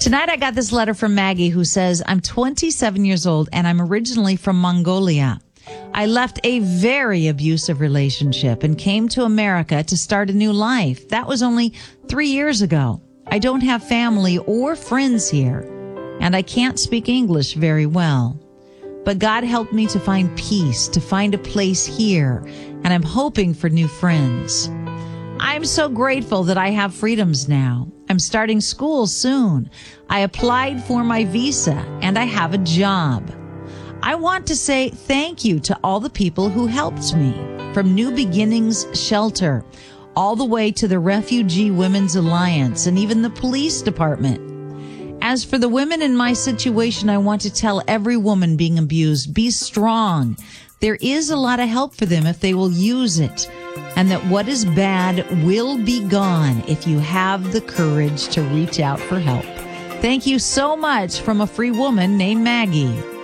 Tonight I got this letter from Maggie who says, I'm 27 years old and I'm originally from Mongolia. I left a very abusive relationship and came to America to start a new life. That was only 3 years ago. I don't have family or friends here, and I can't speak English very well. But God helped me to find peace, to find a place here, and I'm hoping for new friends. I'm so grateful that I have freedoms now. I'm starting school soon. I applied for my visa, and I have a job. I want to say thank you to all the people who helped me, from New Beginnings Shelter, all the way to the Refugee Women's Alliance, and even the police department. As for the women in my situation, I want to tell every woman being abused, be strong. There is a lot of help for them if they will use it, and that what is bad will be gone if you have the courage to reach out for help. Thank you so much from a free woman named Maggie.